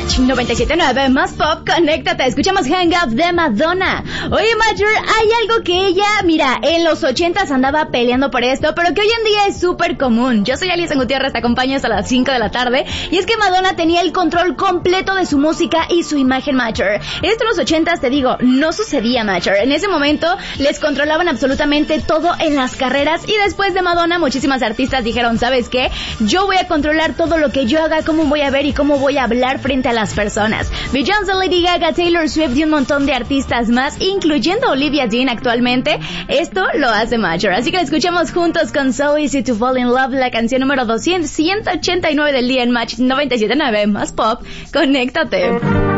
Match 97.9 más pop, conéctate, escuchamos Hang Up de Madonna. Oye, Major, hay algo que ella, mira, en los 80s andaba peleando por esto, pero que hoy en día es súper común. Yo soy Alison Gutiérrez, te acompaño hasta las 5 de la tarde, y es que Madonna tenía el control completo de su música y su imagen, Major. Esto en los 80s, te digo, no sucedía, Major. En ese momento les controlaban absolutamente todo en las carreras, y después de Madonna, muchísimas artistas dijeron, ¿sabes qué? Yo voy a controlar todo lo que yo haga, cómo voy a ver y cómo voy a hablar frente a las personas. Beyoncé, Lady Gaga, Taylor Swift y un montón de artistas más, incluyendo Olivia Dean actualmente. Esto lo hace Major. Así que la escuchamos juntos con So Easy to Fall in Love, la canción número 189 del día en Match 97.9 más pop. Conéctate.